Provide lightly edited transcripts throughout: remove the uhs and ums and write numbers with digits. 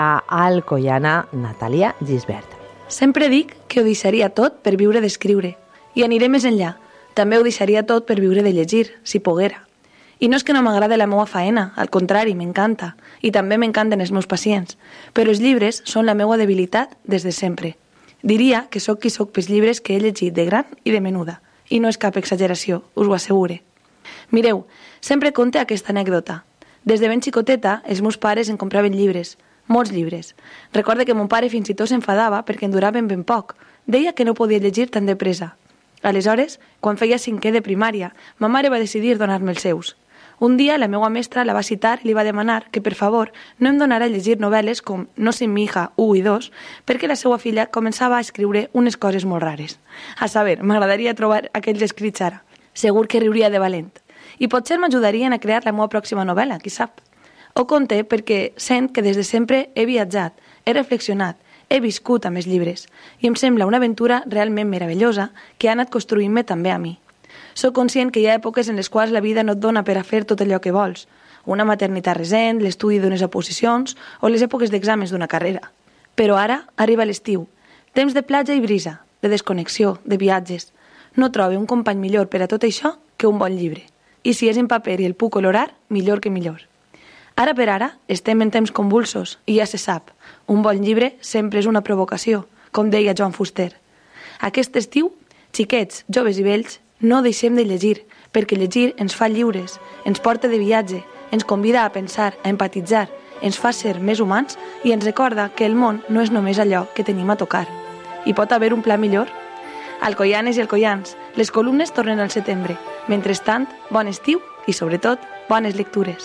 alcoiana Natàlia Gisbert. Sempre dic que ho deixaria tot per viure d'escriure. I aniré més enllà. També ho deixaria tot per viure de llegir, si poguera. I no és que no m'agrada la meva faena, al contrari, m'encanta. I també m'encanten els meus pacients. Però els llibres són la meva debilitat des de sempre. Diria que sóc qui sóc pels llibres que he llegit de gran i de menuda. I no és cap exageració, us ho assegure. Mireu, sempre conte aquesta anècdota. Des de ben xicoteta, els meus pares em compraven llibres, molts llibres. Recorde que mon pare fins i tot s'enfadava perquè en duraven ben poc. Deia que no podia llegir tan de pressa. Aleshores, quan feia 5è de primària, ma mare va decidir donar-me els seus. Un dia la meva mestra la va citar i li va demanar que, per favor, no em donara a llegir novel·les com No sé mi hija 1 i 2, perquè la seva filla començava a escriure unes coses molt rares. A saber, m'agradaria trobar aquells escrits ara. Segur que riuria de valent. I potser m'ajudarien a crear la meva pròxima novel·la, qui sap. Ho conté perquè sent que des de sempre he viatjat, he reflexionat, he viscut amb els llibres i em sembla una aventura realment meravellosa que ha anat construint-me també a mi. Soc conscient que hi ha èpoques en les quals la vida no et dona per a fer tot allò que vols, una maternitat recent, l'estudi d'unes oposicions o les èpoques d'exàmens d'una carrera. Però ara arriba l'estiu, temps de platja i brisa, de desconnexió, de viatges. No trobo un company millor per a tot això que un bon llibre. I si és en paper i el puc colorar, millor que millor. Ara per ara estem en temps convulsos i ja se sap, un bon llibre sempre és una provocació, com deia Joan Fuster. Aquest estiu, xiquets, joves i vells, no deixem de llegir, perquè llegir ens fa lliures, ens porta de viatge, ens convida a pensar, a empatitzar, ens fa ser més humans i ens recorda que el món no és només allò que tenim a tocar. Hi pot haver un pla millor? Alcoianes i alcoians, les columnes tornen al setembre. Mentrestant, bon estiu i, sobretot, bones lectures.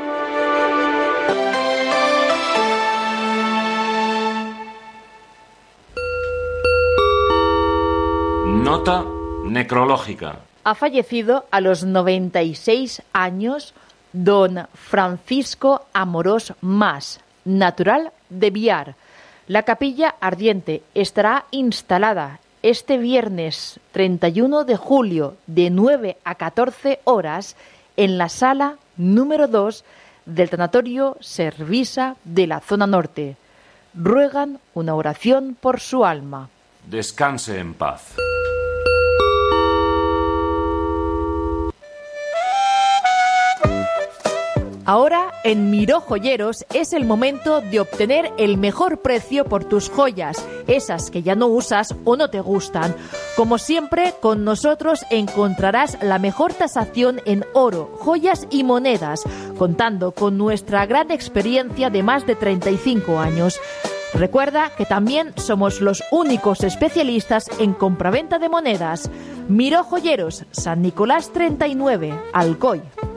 Nota necrológica. Ha fallecido a los 96 años don Francisco Amorós Mas, natural de Biar. La capilla ardiente estará instalada este viernes 31 de julio de 9 a 14 horas en la sala número 2 del Tanatorio Servisa de la zona norte. Ruegan una oración por su alma. Descanse en paz. Ahora, en Miró Joyeros es el momento de obtener el mejor precio por tus joyas, esas que ya no usas o no te gustan. Como siempre, con nosotros encontrarás la mejor tasación en oro, joyas y monedas, contando con nuestra gran experiencia de más de 35 años. Recuerda que también somos los únicos especialistas en compraventa de monedas. Miró Joyeros, San Nicolás 39, Alcoy.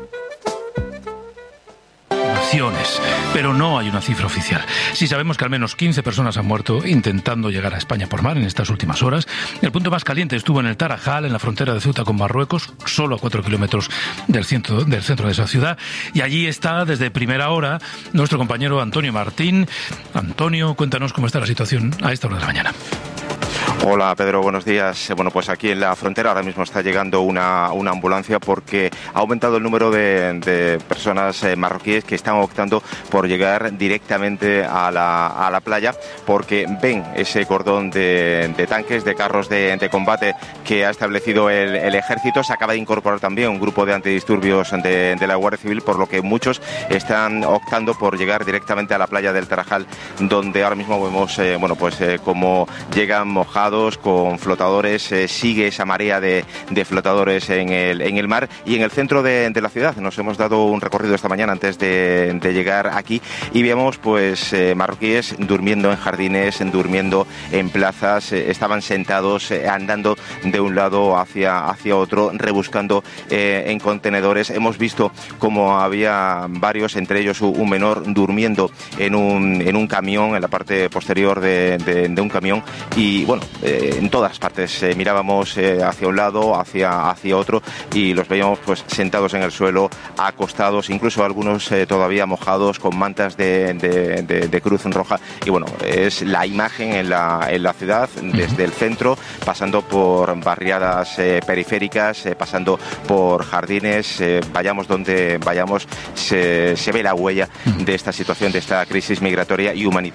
Pero no hay una cifra oficial. Sí sabemos que al menos 15 personas han muerto intentando llegar a España por mar en estas últimas horas. El punto más caliente estuvo en el Tarajal, en la frontera de Ceuta con Marruecos, solo a 4 kilómetros del centro de esa ciudad. Y allí está, desde primera hora, nuestro compañero Antonio Martín. Antonio, cuéntanos cómo está la situación a esta hora de la mañana. Hola Pedro, buenos días. Bueno, pues aquí en la frontera ahora mismo está llegando una ambulancia porque ha aumentado el número de personas marroquíes que están optando por llegar directamente a la playa porque ven ese cordón de tanques, de carros de combate que ha establecido el ejército. Se acaba de incorporar también un grupo de antidisturbios de la Guardia Civil, por lo que muchos están optando por llegar directamente a la playa del Tarajal, donde ahora mismo vemos cómo llegan mojados con flotadores, sigue esa marea de flotadores en el mar. Y en el centro de la ciudad nos hemos dado un recorrido esta mañana antes de llegar aquí y vemos marroquíes durmiendo en jardines, durmiendo en plazas, estaban sentados, andando de un lado hacia otro, rebuscando en contenedores. Hemos visto como había varios, entre ellos un menor, durmiendo en un camión, en la parte posterior de un camión. Y bueno, en todas partes. Mirábamos hacia un lado, hacia otro, y los veíamos pues sentados en el suelo, acostados, incluso algunos todavía mojados, con mantas de Cruz Roja. Y bueno, es la imagen en la ciudad, desde el centro, pasando por barriadas periféricas, pasando por jardines, vayamos donde vayamos, se ve la huella de esta situación, de esta crisis migratoria y humanitaria